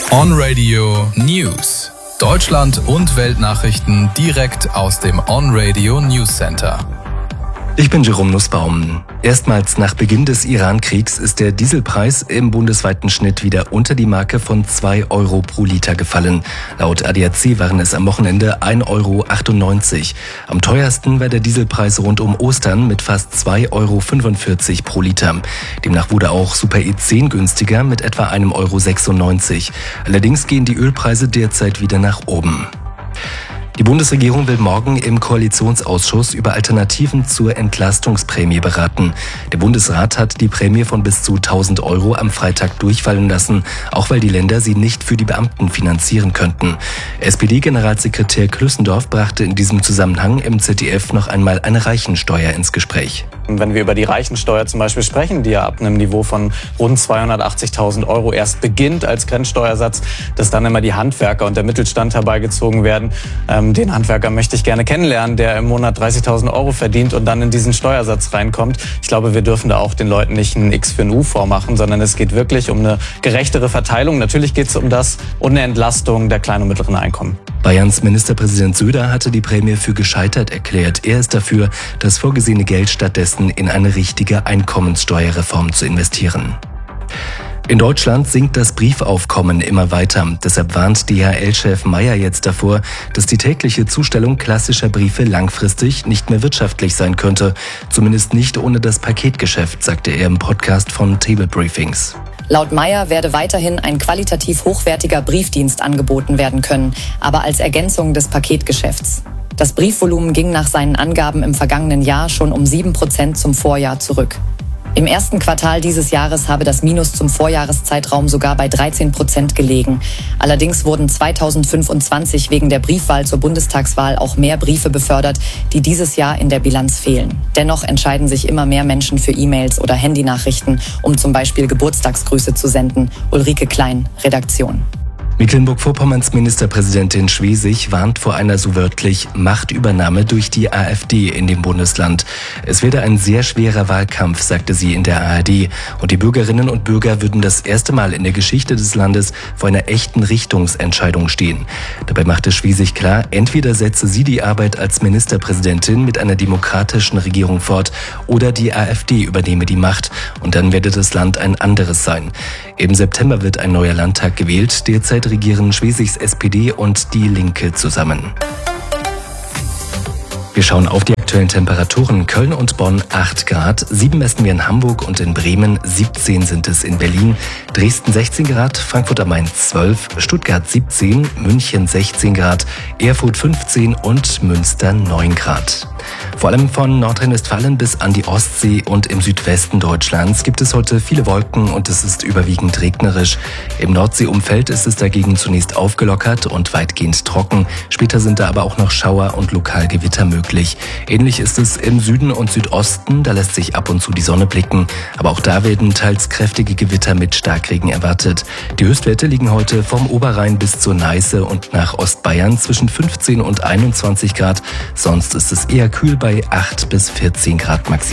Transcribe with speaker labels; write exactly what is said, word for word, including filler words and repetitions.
Speaker 1: On Radio News. Deutschland und Weltnachrichten direkt aus dem On Radio News Center.
Speaker 2: Ich bin Jerome Nussbaum. Erstmals nach Beginn des Iran-Kriegs ist der Dieselpreis im bundesweiten Schnitt wieder unter die Marke von zwei Euro pro Liter gefallen. Laut A D A C waren es am Wochenende ein Euro achtundneunzig. Am teuersten war der Dieselpreis rund um Ostern mit fast zwei Euro fünfundvierzig pro Liter. Demnach wurde auch Super E zehn günstiger mit etwa ein Euro sechsundneunzig. Allerdings gehen die Ölpreise derzeit wieder nach oben. Die Bundesregierung will morgen im Koalitionsausschuss über Alternativen zur Entlastungsprämie beraten. Der Bundesrat hat die Prämie von bis zu tausend Euro am Freitag durchfallen lassen, auch weil die Länder sie nicht für die Beamten finanzieren könnten. S P D-Generalsekretär Klüssendorf brachte in diesem Zusammenhang im Z D F noch einmal eine Reichensteuer ins Gespräch.
Speaker 3: Wenn wir über die Reichensteuer zum Beispiel sprechen, die ja ab einem Niveau von rund zweihundertachtzigtausend Euro erst beginnt als Grenzsteuersatz, dass dann immer die Handwerker und der Mittelstand herbeigezogen werden. Ähm, den Handwerker möchte ich gerne kennenlernen, der im Monat dreißigtausend Euro verdient und dann in diesen Steuersatz reinkommt. Ich glaube, wir dürfen da auch den Leuten nicht ein X für ein U vormachen, sondern es geht wirklich um eine gerechtere Verteilung. Natürlich geht es um das und eine Entlastung der kleinen und mittleren Einkommen.
Speaker 2: Bayerns Ministerpräsident Söder hatte die Prämie für gescheitert erklärt. Er ist dafür, das vorgesehene Geld stattdessen in eine richtige Einkommenssteuerreform zu investieren. In Deutschland sinkt das Briefaufkommen immer weiter. Deshalb warnt D H L-Chef Meyer jetzt davor, dass die tägliche Zustellung klassischer Briefe langfristig nicht mehr wirtschaftlich sein könnte. Zumindest nicht ohne das Paketgeschäft, sagte er im Podcast von Table Briefings.
Speaker 4: Laut Meyer werde weiterhin ein qualitativ hochwertiger Briefdienst angeboten werden können, aber als Ergänzung des Paketgeschäfts. Das Briefvolumen ging nach seinen Angaben im vergangenen Jahr schon um sieben Prozent zum Vorjahr zurück. Im ersten Quartal dieses Jahres habe das Minus zum Vorjahreszeitraum sogar bei dreizehn Prozent gelegen. Allerdings wurden zweitausendfünfundzwanzig wegen der Briefwahl zur Bundestagswahl auch mehr Briefe befördert, die dieses Jahr in der Bilanz fehlen. Dennoch entscheiden sich immer mehr Menschen für E-Mails oder Handynachrichten, um zum Beispiel Geburtstagsgrüße zu senden. Ulrike Klein, Redaktion.
Speaker 2: Mecklenburg-Vorpommerns Ministerpräsidentin Schwesig warnt vor einer so wörtlich Machtübernahme durch die AfD in dem Bundesland. Es werde ein sehr schwerer Wahlkampf, sagte sie in der A R D. Und die Bürgerinnen und Bürger würden das erste Mal in der Geschichte des Landes vor einer echten Richtungsentscheidung stehen. Dabei machte Schwesig klar, entweder setze sie die Arbeit als Ministerpräsidentin mit einer demokratischen Regierung fort oder die AfD übernehme die Macht. Und dann werde das Land ein anderes sein. Im September wird ein neuer Landtag gewählt. Derzeit regieren Schwesigs S P D und die Linke zusammen. Wir schauen auf die aktuellen Temperaturen. Köln und Bonn acht Grad, sieben messen wir in Hamburg und in Bremen, siebzehn sind es in Berlin, Dresden sechzehn Grad, Frankfurt am Main zwölf, Stuttgart siebzehn, München sechzehn Grad, Erfurt fünfzehn und Münster neun Grad. Vor allem von Nordrhein-Westfalen bis an die Ostsee und im Südwesten Deutschlands gibt es heute viele Wolken und es ist überwiegend regnerisch. Im Nordseeumfeld ist es dagegen zunächst aufgelockert und weitgehend trocken. Später sind da aber auch noch Schauer und lokal Gewitter möglich. Ähnlich ist es im Süden und Südosten, da lässt sich ab und zu die Sonne blicken. Aber auch da werden teils kräftige Gewitter mit Starkregen erwartet. Die Höchstwerte liegen heute vom Oberrhein bis zur Neiße und nach Ostbayern zwischen fünfzehn und einundzwanzig Grad. Sonst ist es eher kühl bei acht bis vierzehn Grad maximal.